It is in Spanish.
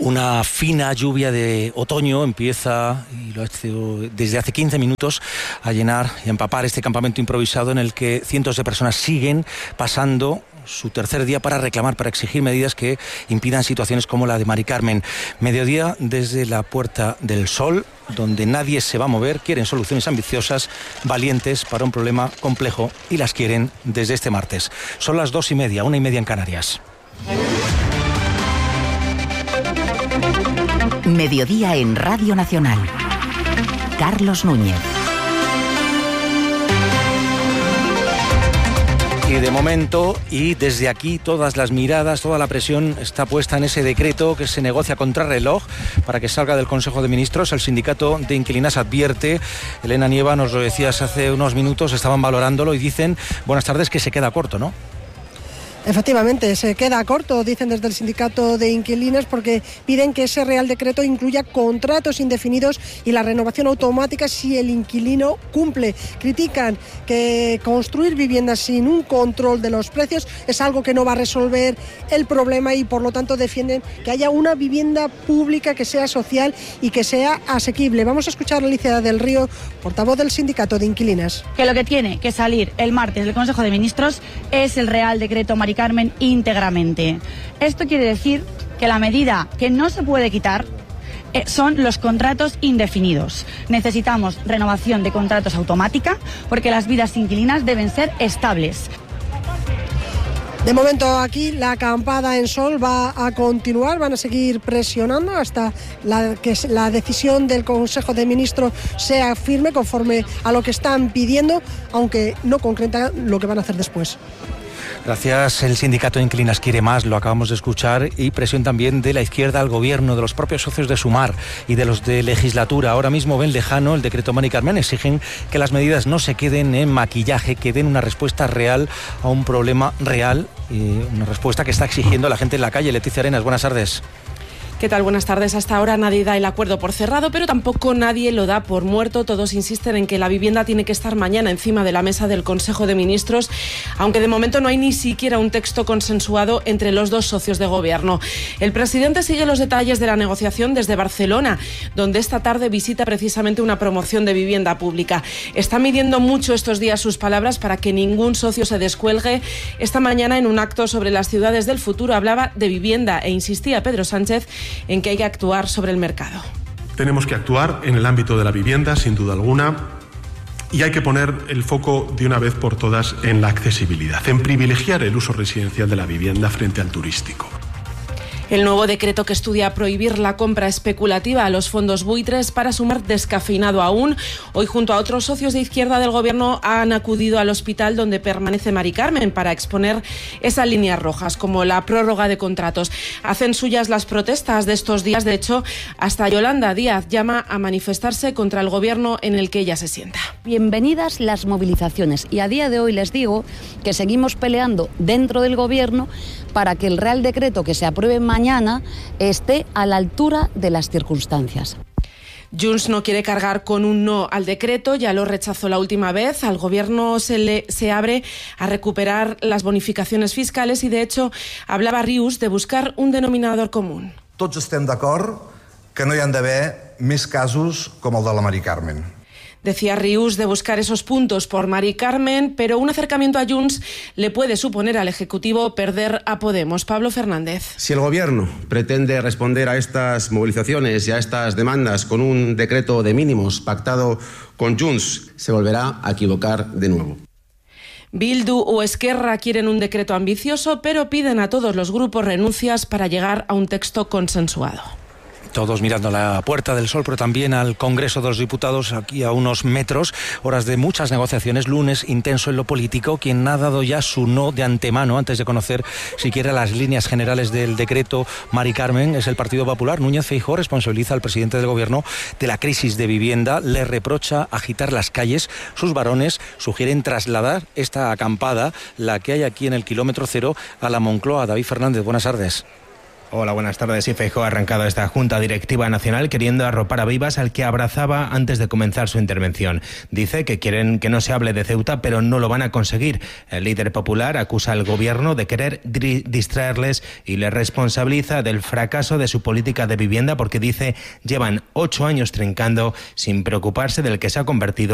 Una fina lluvia de otoño empieza, y lo ha hecho desde hace 15 minutos, a llenar y empapar este campamento improvisado en el que cientos de personas siguen pasando su tercer día para reclamar, para exigir medidas que impidan situaciones como la de Mari Carmen. Mediodía desde la Puerta del Sol, donde nadie se va a mover. Quieren soluciones ambiciosas, valientes para un problema complejo, y las quieren desde este martes. Son las 2:30, 1:30 en Canarias. Mediodía en Radio Nacional. Carlos Núñez. Y de momento, y desde aquí, todas las miradas, toda la presión está puesta en ese decreto que se negocia contrarreloj para que salga del Consejo de Ministros. El sindicato de inquilinas advierte, Elena Nieva, nos lo decías hace unos minutos, estaban valorándolo y dicen, buenas tardes, que se queda corto, ¿no? Efectivamente, se queda corto, dicen desde el sindicato de inquilinas, porque piden que ese Real Decreto incluya contratos indefinidos y la renovación automática si el inquilino cumple. Critican que construir viviendas sin un control de los precios es algo que no va a resolver el problema, y por lo tanto defienden que haya una vivienda pública que sea social y que sea asequible. Vamos a escuchar a Alicia del Río, portavoz del sindicato de inquilinas. Que lo que tiene que salir el martes del Consejo de Ministros es el Real Decreto Mari Carmen íntegramente. Esto quiere decir que la medida que no se puede quitar son los contratos indefinidos. Necesitamos renovación de contratos automática, porque las vidas inquilinas deben ser estables. De momento aquí la acampada en Sol va a continuar, van a seguir presionando hasta que la decisión del Consejo de Ministros sea firme conforme a lo que están pidiendo, aunque no concretan lo que van a hacer después. Gracias. El sindicato de inquilinas quiere más, lo acabamos de escuchar, y presión también de la izquierda al gobierno, de los propios socios de Sumar y de los de legislatura. Ahora mismo ven lejano el decreto Mari Carmen, exigen que las medidas no se queden en maquillaje, que den una respuesta real a un problema real, y una respuesta que está exigiendo la gente en la calle. Leticia Arenas, buenas tardes. ¿Qué tal? Buenas tardes. Hasta ahora nadie da el acuerdo por cerrado, pero tampoco nadie lo da por muerto. Todos insisten en que la vivienda tiene que estar mañana encima de la mesa del Consejo de Ministros, aunque de momento no hay ni siquiera un texto consensuado entre los dos socios de gobierno. El presidente sigue los detalles de la negociación desde Barcelona, donde esta tarde visita precisamente una promoción de vivienda pública. Está midiendo mucho estos días sus palabras para que ningún socio se descuelgue. Esta mañana, en un acto sobre las ciudades del futuro, hablaba de vivienda e insistía Pedro Sánchez en que hay que actuar sobre el mercado. Tenemos que actuar en el ámbito de la vivienda, sin duda alguna, y hay que poner el foco de una vez por todas en la accesibilidad, en privilegiar el uso residencial de la vivienda frente al turístico. El nuevo decreto que estudia prohibir la compra especulativa a los fondos buitres para Sumar descafeinado aún. Hoy, junto a otros socios de izquierda del gobierno, han acudido al hospital donde permanece Mari Carmen para exponer esas líneas rojas, como la prórroga de contratos. Hacen suyas las protestas de estos días. De hecho, hasta Yolanda Díaz llama a manifestarse contra el gobierno en el que ella se sienta. Bienvenidas las movilizaciones, y a día de hoy les digo que seguimos peleando dentro del gobierno para que el Real Decreto que se apruebe mañana esté a la altura de las circunstancias. Junts no quiere cargar con un no al decreto, ya lo rechazó la última vez. Al gobierno se abre a recuperar las bonificaciones fiscales, y de hecho hablaba Rius de buscar un denominador común. Tots estem d'acord que no hi han d'haver més casos com el de la Mari Carmen. Decía Rius de buscar esos puntos por Mari Carmen, pero un acercamiento a Junts le puede suponer al Ejecutivo perder a Podemos. Pablo Fernández. Si el Gobierno pretende responder a estas movilizaciones y a estas demandas con un decreto de mínimos pactado con Junts, se volverá a equivocar de nuevo. Bildu o Esquerra quieren un decreto ambicioso, pero piden a todos los grupos renuncias para llegar a un texto consensuado. Todos mirando a la Puerta del Sol, pero también al Congreso de los Diputados, aquí a unos metros. Horas de muchas negociaciones, lunes intenso en lo político. Quien ha dado ya su no de antemano, antes de conocer siquiera las líneas generales del decreto Mari Carmen, es el Partido Popular. Núñez Feijóo responsabiliza al presidente del Gobierno de la crisis de vivienda, le reprocha agitar las calles. Sus varones sugieren trasladar esta acampada, la que hay aquí en el kilómetro cero, a la Moncloa. David Fernández, buenas tardes. Hola, buenas tardes. Sí, Feijóo ha arrancado esta Junta Directiva Nacional queriendo arropar a Beibas, al que abrazaba antes de comenzar su intervención. Dice que quieren que no se hable de Ceuta, pero no lo van a conseguir. El líder popular acusa al gobierno de querer distraerles y le responsabiliza del fracaso de su política de vivienda porque dice llevan 8 años trincando sin preocuparse del que se ha convertido